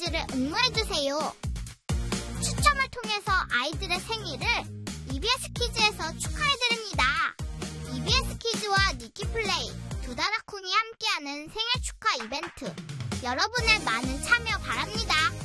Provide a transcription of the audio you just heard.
아이들을 응모해주세요. 추첨을 통해서 아이들의 생일을 EBS 키즈에서 축하해드립니다. EBS 키즈와 니키플레이, 두다라콩이 함께하는 생일 축하 이벤트. 여러분의 많은 참여 바랍니다.